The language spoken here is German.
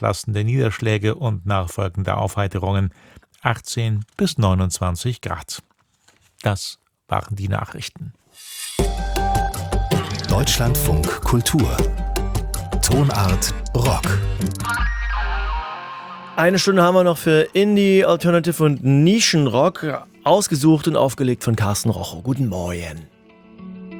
nachlassende Niederschläge und nachfolgende Aufheiterungen 18 bis 29 Grad. Das waren die Nachrichten. Deutschlandfunk Kultur. Tonart Rock. Eine Stunde haben wir noch für Indie, Alternative und Nischenrock, ausgesucht und aufgelegt von Carsten Rochow. Guten Morgen.